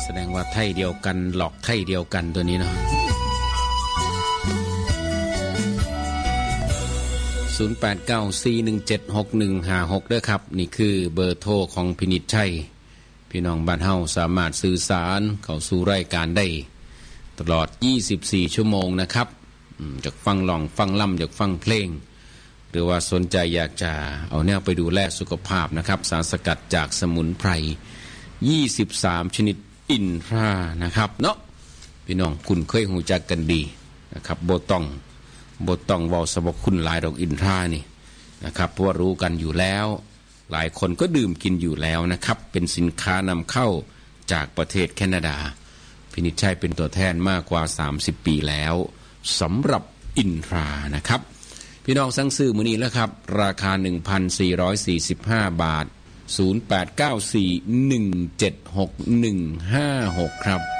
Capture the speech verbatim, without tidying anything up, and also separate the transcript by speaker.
Speaker 1: ดงว่าไทยเดียวกันหลอกไทยเดียวกันตัวนี้เนาะศูนย์ แปด เก้า สี่ หนึ่ง เจ็ด หก หนึ่ง ห้า หกเด้อครับนี่คือเบอร์โทรของพินิจชัยพี่น้องบ้านเฮาสามารถสื่อสารเข้าสู่รายการได้ตลอดยี่สิบสี่ชั่วโมงนะครับจากฟังร้องฟังล่ำจากฟังเพลงหรือว่าสนใจอยากจะเอาแนวไปดูแลสุขภาพนะครับสารสกัดจากสมุนไพรยี่สิบสามชนิดอินทรานะครับเนาะพี่น้องคุณเคยหูจักกันดีนะครับบ่ต้องบ่ต้องเว้าสรรพคุณหลายดอกอินทรานี่นะครับเพราะว่ารู้กันอยู่แล้วหลายคนก็ดื่มกินอยู่แล้วนะครับเป็นสินค้านำเข้าจากประเทศแคนาดาพินิจชัยเป็นตัวแทนมากกว่าสามสิบปีแล้วสำหรับอินทรานะครับพี่น้องสั่งซื้อมื้อนี้แล้วครับราคา หนึ่งพันสี่ร้อยสี่สิบห้า บาทศูนย์ แปด เก้า สี่ หนึ่ง เจ็ด หก หนึ่ง ห้า หกครับ